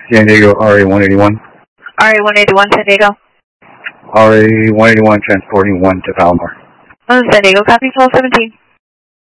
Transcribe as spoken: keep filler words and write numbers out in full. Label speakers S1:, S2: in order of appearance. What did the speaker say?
S1: San Diego R A one eighty-one.
S2: R A one eighty-one, San Diego.
S1: R A one eighty-one transporting one to Palomar.
S2: Oh, San Diego, copy twelve seventeen.